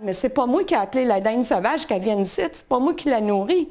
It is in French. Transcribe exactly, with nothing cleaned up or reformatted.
Mais c'est pas moi qui ai appelé la dinde sauvage qu'elle vienne ici, c'est pas moi qui la nourris.